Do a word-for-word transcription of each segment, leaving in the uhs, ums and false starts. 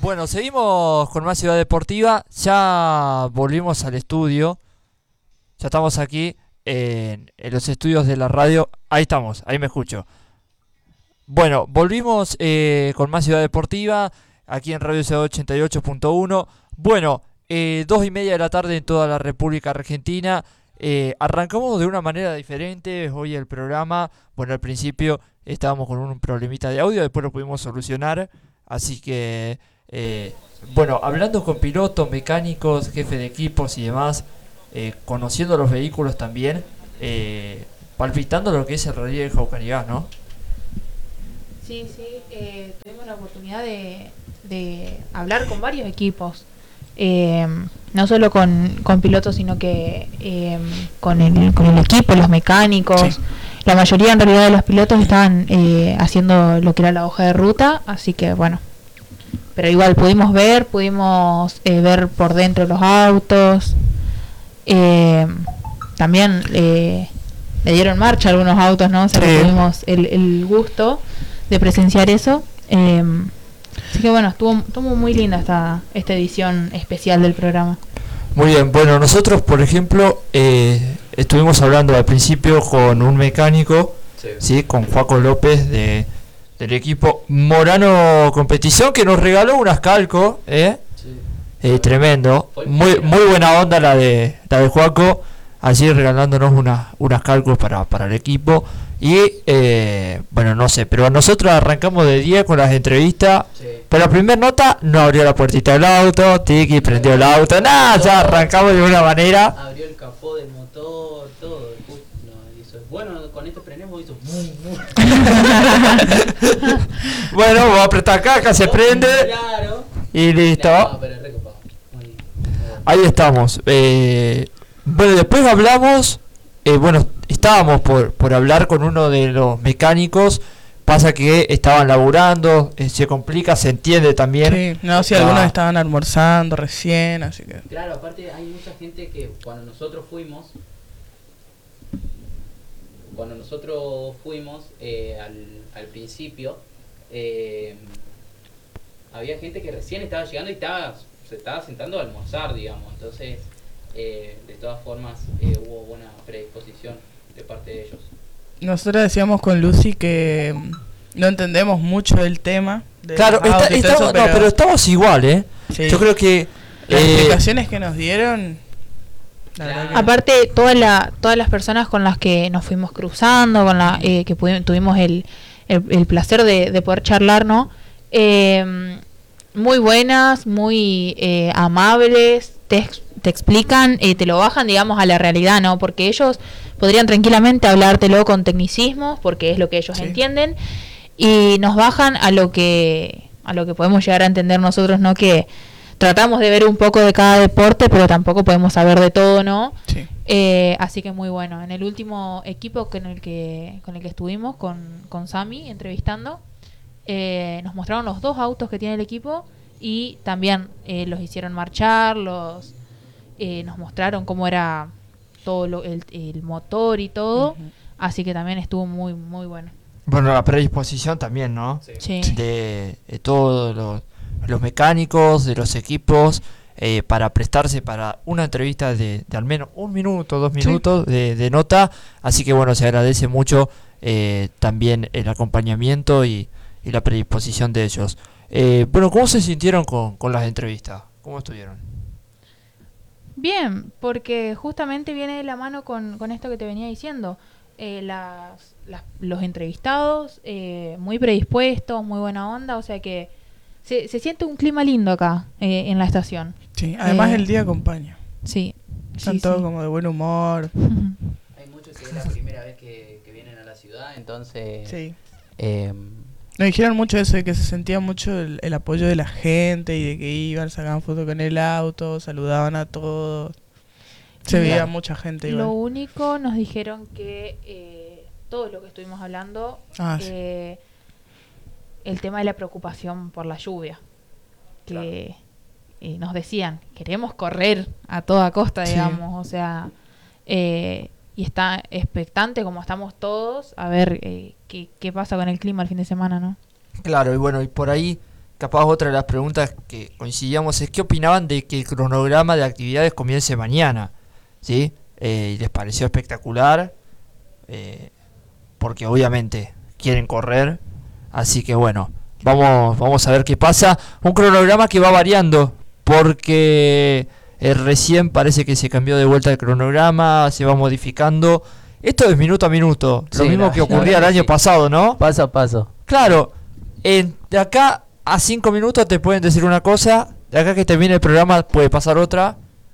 Bueno, seguimos con más Ciudad Deportiva. Ya volvimos al estudio. Ya estamos aquí en, en los estudios de la radio. Ahí estamos, ahí me escucho. Bueno, volvimos eh, con más Ciudad Deportiva. Aquí en Radio Ciudad ochenta y ocho punto uno. Bueno, eh, dos y media de la tarde en toda la República Argentina. Eh, arrancamos de una manera diferente hoy el programa. Bueno, al principio estábamos con un problemita de audio, después lo pudimos solucionar. Así que, eh, bueno, hablando con pilotos, mecánicos, jefes de equipos y demás, eh, conociendo los vehículos también, eh, palpitando lo que es el Rally de Jaucanigas, ¿no? Sí, sí, eh, tuvimos la oportunidad de, de hablar con varios equipos. Eh, no solo con, con pilotos, sino que eh, con, el, con el equipo, los mecánicos. Sí. La mayoría en realidad de los pilotos estaban eh, haciendo lo que era la hoja de ruta, así que bueno. Pero igual pudimos ver, pudimos eh, ver por dentro los autos. Eh, también eh, le dieron marcha a algunos autos, ¿no? O sea, sí. que tuvimos el, el gusto de presenciar eso. Eh, Así que bueno, estuvo, estuvo muy linda esta, esta edición especial del programa. Muy bien, bueno, nosotros por ejemplo eh, estuvimos hablando al principio con un mecánico, sí, ¿sí? Con Juaco López de, del equipo Morano Competición, que nos regaló unas calcos, ¿eh? Sí. Eh, tremendo, muy muy buena onda la de la de Juaco, así regalándonos unas unas calcos para, para el equipo. Y, eh, bueno, no sé, pero nosotros arrancamos de diez con las entrevistas. Sí. Pero la primera nota no abrió la puertita del auto, Tiki prendió el auto, nada, ya arrancamos de una manera. Abrió el capó del motor, todo. No, hizo, bueno, con esto prendemos, hizo muy, muy. Bueno, vamos a apretar acá, acá se prende. Claro. Y listo. No, pero es recopado. Ahí estamos. Eh, bueno, después hablamos, eh, bueno, estábamos por, por hablar con uno de los mecánicos. Pasa que estaban laburando, eh, se complica, se entiende también. Sí, no, si sí, algunos estaban almorzando recién, así que... Claro, aparte hay mucha gente que cuando nosotros fuimos, cuando nosotros fuimos eh, al, al principio, eh, había gente que recién estaba llegando y estaba, se estaba sentando a almorzar, digamos. Entonces, eh, de todas formas, eh, hubo buena predisposición de parte de ellos. Nosotros decíamos con Lucy que no entendemos mucho del tema. Claro, está, estamos, eso, pero, no, pero estamos igual, ¿eh? Sí. Yo creo que... Las eh, explicaciones que nos dieron... La que... Aparte, toda la, todas las personas con las que nos fuimos cruzando, con la eh, que pudimos, tuvimos el, el, el placer de, de poder charlar, ¿no? Eh, muy buenas, muy eh, amables, te, te explican, eh, te lo bajan, digamos, a la realidad, ¿no? Porque ellos... podrían tranquilamente hablártelo con tecnicismos, porque es lo que ellos sí. entienden, y nos bajan a lo que a lo que podemos llegar a entender nosotros, ¿no? Que tratamos de ver un poco de cada deporte, pero tampoco podemos saber de todo, ¿no? Sí. Eh, así que muy bueno. En el último equipo con el que con el que estuvimos, con, con Sami, entrevistando, eh, nos mostraron los dos autos que tiene el equipo y también eh, los hicieron marchar, los eh, nos mostraron cómo era todo lo, el, el motor y todo, uh-huh. Así que también estuvo muy muy bueno. Bueno, la predisposición también, ¿no? Sí. De, de todos los, los mecánicos, de los equipos, eh, para prestarse para una entrevista de, de al menos un minuto, dos minutos sí. de, de nota, así que bueno, se agradece mucho eh, también el acompañamiento y, y la predisposición de ellos. Eh, bueno, ¿cómo se sintieron con, con las entrevistas? ¿Cómo estuvieron? Bien, porque justamente viene de la mano con, con esto que te venía diciendo. Eh, las, las, los entrevistados, eh, muy predispuestos, muy buena onda, o sea que se, se siente un clima lindo acá, eh, en la estación. Sí, además eh, el día acompaña. Sí. Están sí, todos sí. como de buen humor. Hay muchos que es la primera vez que, que vienen a la ciudad, entonces... Sí. Eh, Nos dijeron mucho eso, de que se sentía mucho el, el apoyo de la gente y de que iban, sacaban fotos con el auto, saludaban a todos. Se veía Mira, mucha gente. Lo igual. único, nos dijeron que eh, todo lo que estuvimos hablando, ah, eh, sí. el tema de la preocupación por la lluvia. Que claro. eh, nos decían, queremos correr a toda costa, digamos, sí. o sea... Eh, y está expectante como estamos todos a ver eh, qué, qué pasa con el clima el fin de semana, ¿no? Claro, y bueno, y por ahí capaz otra de las preguntas que coincidíamos es qué opinaban de que el cronograma de actividades comience mañana, ¿sí? Eh, ¿Les pareció espectacular? Eh, porque obviamente quieren correr, así que bueno, vamos, vamos a ver qué pasa. Un cronograma que va variando, porque eh, recién parece que se cambió de vuelta el cronograma, se va modificando. Esto es minuto a minuto, lo Sí, mismo la- que la ocurría el verdad año que sí. pasado, ¿no? Paso a paso. Claro, en, de acá a cinco minutos te pueden decir una cosa, de acá que termine el programa puede pasar otra,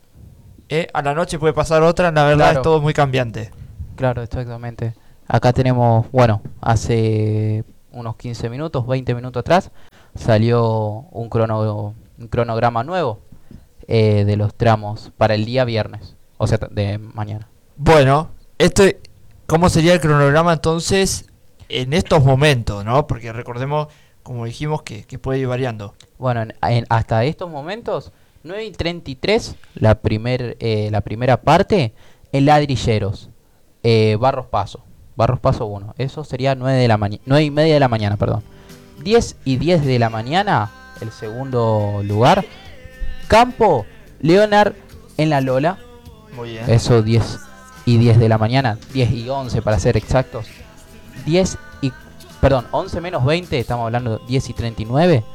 eh, a la noche puede pasar otra, la verdad Claro. es todo muy cambiante. Claro, exactamente. Acá tenemos, bueno, hace unos quince minutos, veinte minutos atrás, salió un, crono, un cronograma nuevo eh, de los tramos para el día viernes, o sea, de mañana. Bueno, esto, ¿cómo sería el cronograma entonces en estos momentos, no? Porque recordemos, como dijimos, que, que puede ir variando. Bueno, en- en- hasta estos momentos, nueve y treinta y tres, la, primer, eh, la primera parte, en ladrilleros, eh, Barros Paso, Barros Paso uno, eso sería nueve de la mañana, nueve y media de la mañana, perdón. diez y diez de la mañana, el segundo lugar, Campo Leonard en la Lola, Muy bien. eso diez y diez de la mañana, diez y once para ser exactos. diez y, perdón, once menos veinte, estamos hablando de diez y treinta y nueve.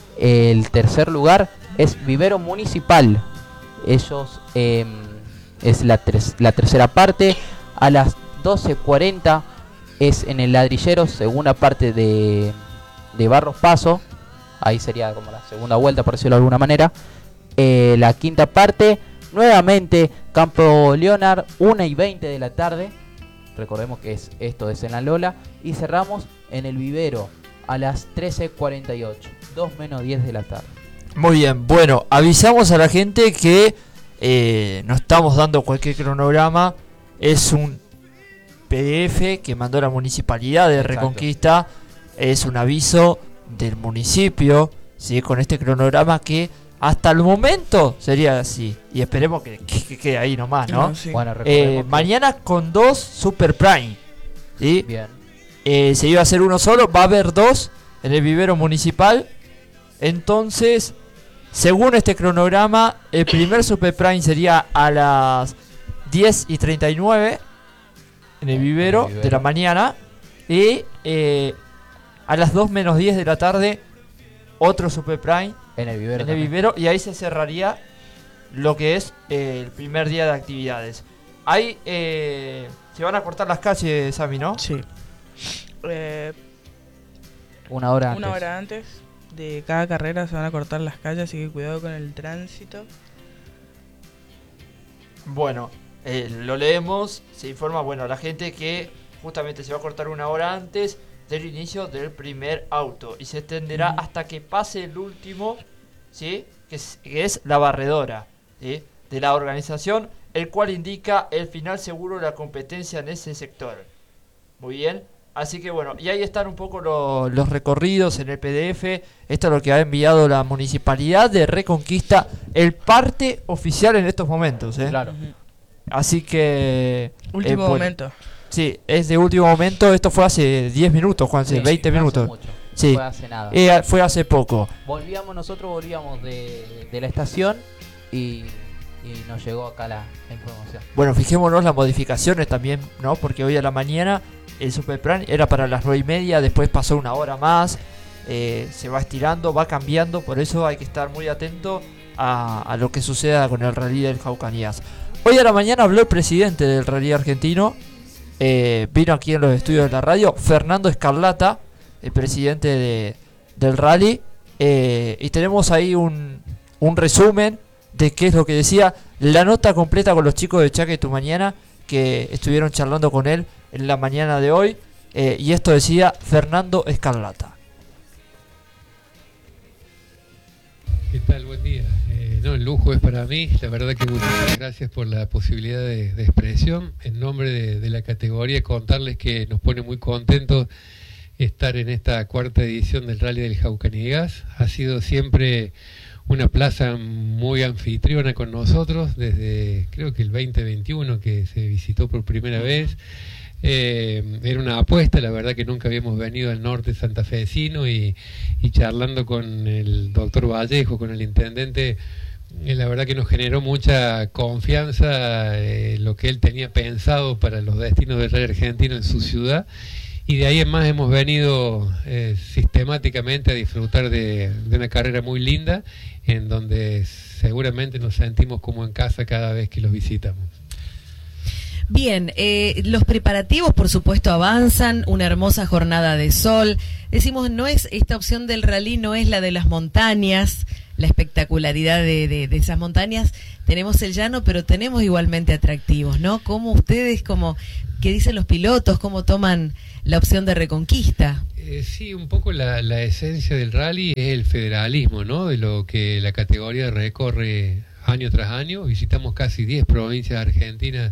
El tercer lugar es Vivero Municipal. Ellos eh, es la, tres- la tercera parte. A las doce cuarenta es en el Ladrillero, segunda parte de, de Barros Paso. Ahí sería como la segunda vuelta, por decirlo de alguna manera. Eh, la quinta parte, nuevamente Campo Leonard, una y veinte de la tarde. Recordemos que es, esto es en la Lola. Y cerramos en el Vivero a las trece cuarenta y ocho, dos menos diez de la tarde. Muy bien, bueno, avisamos a la gente que eh, no estamos dando cualquier cronograma, es un P D F que mandó la Municipalidad de Exacto. Reconquista, es un aviso del municipio, ¿sí? Con este cronograma que hasta el momento sería así, y esperemos que, que- que quede ahí nomás, ¿no? No, sí. Bueno, Eh, recordemos que- mañana con dos Super Prime, ¿sí? Bien. Eh, se iba a hacer uno solo, va a haber dos en el vivero municipal. Entonces, según este cronograma, el primer Super Prime sería a las diez y treinta y nueve en el vivero, En el vivero. de la mañana. Y eh, a las dos menos diez de la tarde, otro Super Prime En el Vivero. en el también. vivero. Y ahí se cerraría lo que es eh, el primer día de actividades. Ahí eh, se van a cortar las calles, Sami, ¿no? Sí. Eh, Una hora antes. una hora antes de cada carrera se van a cortar las calles, así que cuidado con el tránsito. Bueno, eh, lo leemos, se informa, bueno, a la gente que justamente se va a cortar una hora antes del inicio del primer auto y se extenderá Ujú. hasta que pase el último, ¿sí? Que es, que es la barredora, ¿sí? De la organización, el cual indica el final seguro de la competencia en ese sector. Muy bien, así que bueno, y ahí están un poco lo- los recorridos en el P D F. Esto es lo que ha enviado la Municipalidad de Reconquista, el parte oficial en estos momentos, ¿eh? Claro. Ujú. Así que... Último eh, bueno, momento. Sí, es de último momento. Esto fue hace diez minutos, Juanse, Sí, veinte no hace minutos. mucho, Sí. Fue hace nada. Eh, fue hace poco. Volvíamos, nosotros volvíamos de, de la estación y, y nos llegó acá la, la información. Bueno, fijémonos las modificaciones también, ¿no? Porque hoy a la mañana el Superplan era para las nueve y media, después pasó una hora más. eh, se va estirando, va cambiando, por eso hay que estar muy atento a, a lo que suceda con el rally del Jaucanías. Hoy a la mañana habló el presidente del rally argentino, eh, vino aquí en los estudios de la radio, Fernando Escarlata, el presidente de, del rally, eh, y tenemos ahí un, un resumen de qué es lo que decía, la nota completa con los chicos de Chaque Tu Mañana que estuvieron charlando con él en la mañana de hoy, eh, y esto decía Fernando Escarlata. ¿Qué tal? Buen día. Eh, no, el lujo es para mí. La verdad que muchas gracias por la posibilidad de, de expresión. En nombre de, de la categoría, contarles que nos pone muy contentos estar en esta cuarta edición del Rally del Jaucaniegas. Ha sido siempre una plaza muy anfitriona con nosotros, desde creo que el veinte veintiuno que se visitó por primera vez. Eh, era una apuesta, la verdad que nunca habíamos venido al norte santafesino y, y charlando con el doctor Vallejo, con el intendente, eh, la verdad que nos generó mucha confianza eh, lo que él tenía pensado para los destinos del Rally Argentino en su ciudad, y de ahí en más hemos venido eh, sistemáticamente a disfrutar de, de una carrera muy linda, en donde seguramente nos sentimos como en casa cada vez que los visitamos. Bien, eh, los preparativos por supuesto avanzan, una hermosa jornada de sol. Decimos, no es esta opción del rally, no es la de las montañas, la espectacularidad de, de, de esas montañas. Tenemos el llano, pero tenemos igualmente atractivos, ¿no? ¿Cómo ustedes, como qué dicen los pilotos, cómo toman la opción de Reconquista? Eh, sí, un poco la, la esencia del rally es el federalismo, ¿no? De lo que la categoría recorre año tras año. Visitamos casi diez provincias argentinas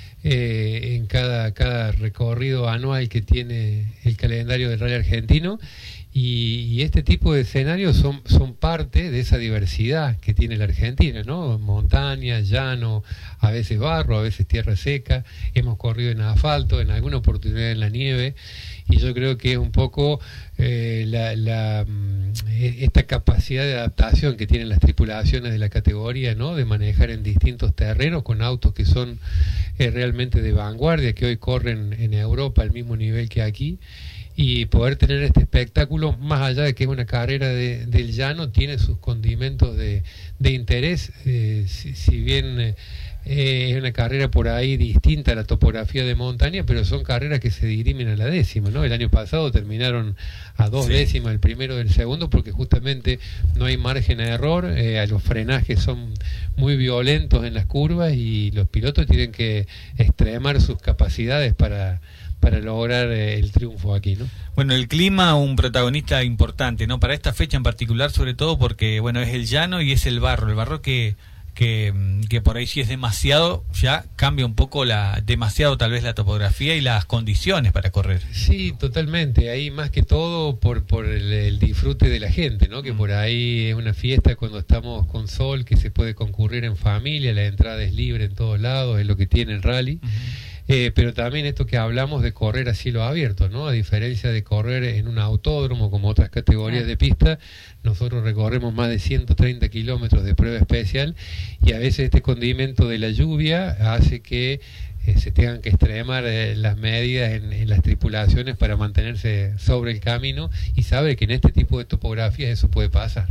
Eh, en cada, cada recorrido anual que tiene el calendario del Rally Argentino, y, y este tipo de escenarios son, son parte de esa diversidad que tiene la Argentina, ¿no? Montaña, llano, a veces barro, a veces tierra seca, hemos corrido en asfalto, en alguna oportunidad en la nieve, y yo creo que es un poco eh, la, la, esta capacidad de adaptación que tienen las tripulaciones de la categoría, ¿no? De manejar en distintos terrenos con autos que son eh, realmente de vanguardia, que hoy corren en Europa al mismo nivel que aquí, y poder tener este espectáculo, más allá de que es una carrera de, del llano, tiene sus condimentos de, de interés, eh, si, si bien eh, eh, es una carrera por ahí distinta a la topografía de montaña, pero son carreras que se dirimen a la décima, ¿no? El año pasado terminaron a dos sí. décimas el primero del segundo, porque justamente no hay margen de error, eh, los frenajes son muy violentos en las curvas y los pilotos tienen que extremar sus capacidades para para lograr eh, el triunfo aquí, ¿no? Bueno, el clima, un protagonista importante, ¿no? Para esta fecha en particular, sobre todo porque, bueno, es el llano y es el barro, el barro que que, que por ahí si es demasiado, ya cambia un poco la, demasiado tal vez la topografía y las condiciones para correr. Sí, totalmente, ahí más que todo por, por el, el disfrute de la gente, ¿no? Que por ahí es una fiesta cuando estamos con sol, que se puede concurrir en familia, la entrada es libre en todos lados, es lo que tiene el rally. Uh-huh. Eh, pero también esto que hablamos de correr a cielo abierto, ¿no? A diferencia de correr en un autódromo como otras categorías de pista, nosotros recorremos más de ciento treinta kilómetros de prueba especial, y a veces este condimento de la lluvia hace que eh, se tengan que extremar eh, las medidas en, en las tripulaciones para mantenerse sobre el camino, y sabe que en este tipo de topografías eso puede pasar.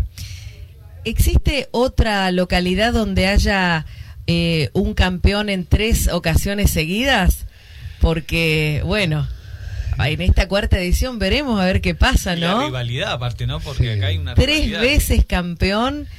¿Existe otra localidad donde haya Eh, un campeón en tres ocasiones seguidas? Porque, bueno, en esta cuarta edición veremos a ver qué pasa, ¿no? Y la rivalidad aparte, ¿no? Porque sí. Acá hay una Tres rivalidad. veces campeón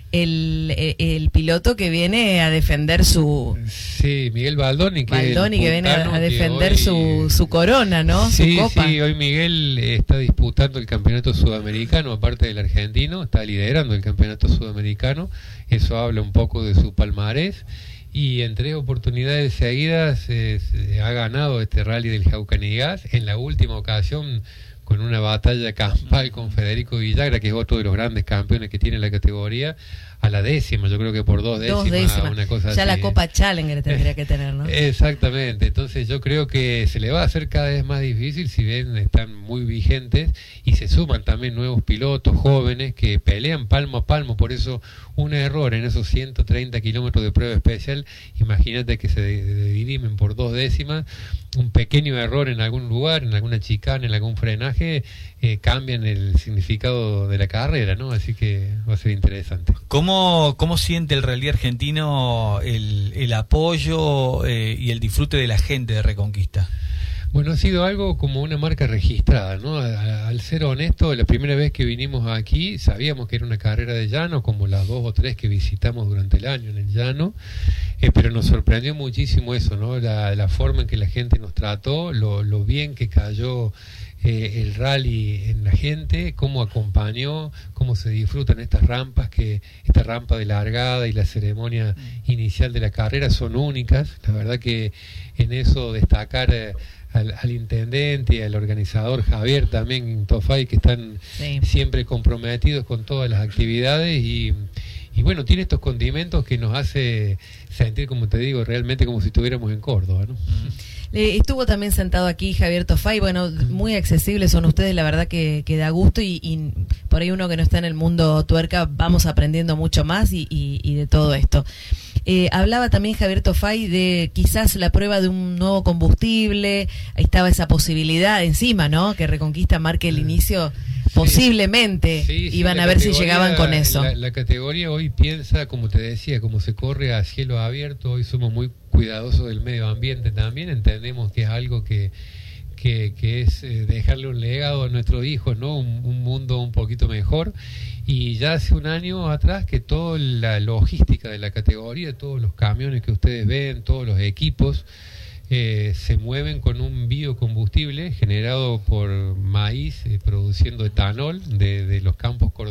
el, el, el piloto que viene a defender su... Sí, Miguel Baldoni, que, Baldoni, que viene a defender hoy, su, su corona, ¿no? Sí, su copa. Sí, hoy Miguel está disputando el campeonato sudamericano, aparte del argentino, está liderando el campeonato sudamericano, eso habla un poco de su palmarés, y en tres oportunidades seguidas eh, ha ganado este rally del Jaucanigas, en la última ocasión con una batalla campal con Federico Villagra, que es otro de los grandes campeones que tiene la categoría, a la décima, yo creo que por dos décimas, dos décimas. Una cosa ya así. La Copa Challenger tendría que tener, ¿no? Exactamente, entonces yo creo que se le va a hacer cada vez más difícil, si bien están muy vigentes, y se suman también nuevos pilotos jóvenes que pelean palmo a palmo. Por eso un error en esos ciento treinta kilómetros de prueba especial, imagínate que se dirimen por dos décimas, un pequeño error en algún lugar, en alguna chicana, en algún frenaje, eh, cambian el significado de la carrera, ¿no? Así que va a ser interesante. ¿Cómo, cómo siente el rally argentino el, el apoyo eh, y el disfrute de la gente de Reconquista? Bueno, ha sido algo como una marca registrada, ¿no? Al ser honesto, la primera vez que vinimos aquí sabíamos que era una carrera de llano, como las dos o tres que visitamos durante el año en el llano, eh, pero nos sorprendió muchísimo eso, ¿no? La, la forma en que la gente nos trató, lo, lo bien que cayó eh, el rally en la gente, cómo acompañó, cómo se disfrutan estas rampas, que esta rampa de largada y la ceremonia inicial de la carrera son únicas. La verdad que en eso destacar eh, Al, al intendente y al organizador Javier también, Tofay, que están sí. siempre comprometidos con todas las actividades, y, y bueno, tiene estos condimentos que nos hace sentir, como te digo, realmente como si estuviéramos en Córdoba, ¿no? Eh, estuvo también sentado aquí Javier Tofay, bueno, muy accesibles son ustedes, la verdad que, que da gusto y, y por ahí uno que no está en el mundo tuerca vamos aprendiendo mucho más y, y, y de todo esto. Eh, hablaba también Javier Tofay de quizás la prueba de un nuevo combustible, ahí estaba esa posibilidad encima, ¿no? Que Reconquista marque el inicio, sí, posiblemente, sí, sí, iban a ver si llegaban con eso. La, la categoría hoy piensa, como te decía, como se corre a cielo abierto, hoy somos muy cuidadosos del medio ambiente también, entendemos que es algo que, que, que es eh, dejarle un legado a nuestros hijos, ¿no? Un, un mundo un poquito mejor. Y ya hace un año atrás que toda la logística de la categoría, todos los camiones que ustedes ven, todos los equipos, eh, se mueven con un biocombustible generado por maíz, eh, produciendo etanol de, de los campos cordobeses.